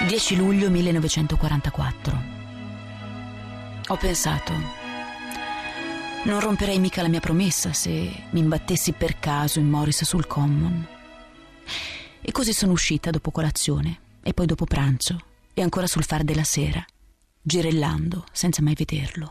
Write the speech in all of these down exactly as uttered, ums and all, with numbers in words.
dieci luglio millenovecentoquarantaquattro. Ho pensato, non romperei mica la mia promessa se mi imbattessi per caso in Morris sul Common. E così sono uscita dopo colazione e poi dopo pranzo e ancora sul far della sera, girellando senza mai vederlo.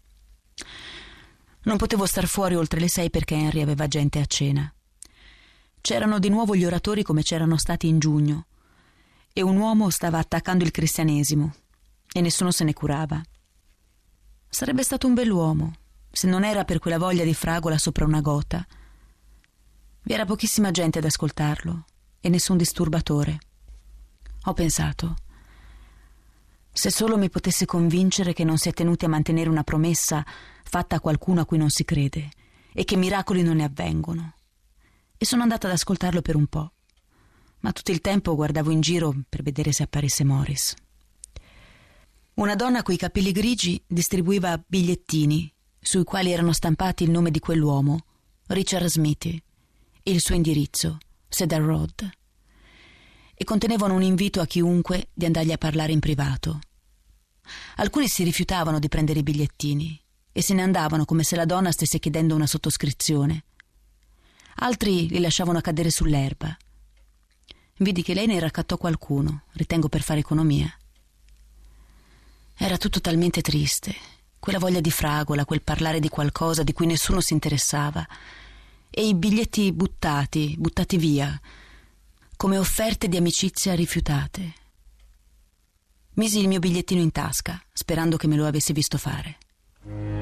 Non potevo star fuori oltre le sei perché Henry aveva gente a cena. C'erano di nuovo gli oratori come c'erano stati in giugno e un uomo stava attaccando il cristianesimo e nessuno se ne curava. Sarebbe stato un bell'uomo se non era per quella voglia di fragola sopra una gota. Vi era pochissima gente ad ascoltarlo e nessun disturbatore. Ho pensato, se solo mi potesse convincere che non si è tenuti a mantenere una promessa fatta a qualcuno a cui non si crede e che miracoli non ne avvengono. E sono andata ad ascoltarlo per un po', ma tutto il tempo guardavo in giro per vedere se apparisse Morris. Una donna coi capelli grigi distribuiva bigliettini sui quali erano stampati il nome di quell'uomo, Richard Smithy, e il suo indirizzo, Cedar Road, e contenevano un invito a chiunque di andargli a parlare in privato. Alcuni si rifiutavano di prendere i bigliettini e se ne andavano come se la donna stesse chiedendo una sottoscrizione. Altri li lasciavano cadere sull'erba. Vidi che lei ne raccattò qualcuno, ritengo per fare economia. Era tutto talmente triste, quella voglia di fragola, quel parlare di qualcosa di cui nessuno si interessava, e i biglietti buttati, buttati via, come offerte di amicizia rifiutate. Misi il mio bigliettino in tasca, sperando che me lo avesse visto fare.